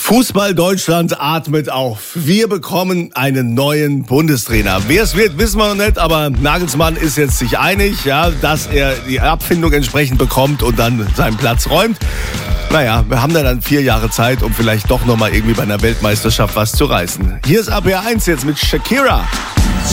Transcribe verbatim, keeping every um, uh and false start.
Fußball Deutschland atmet auf. Wir bekommen einen neuen Bundestrainer. Wer es wird, wissen wir noch nicht, aber Nagelsmann ist jetzt sich einig, ja, dass er die Abfindung entsprechend bekommt und dann seinen Platz räumt. Naja, wir haben da dann vier Jahre Zeit, um vielleicht doch nochmal irgendwie bei einer Weltmeisterschaft was zu reißen. Hier ist A P eins jetzt mit Shakira.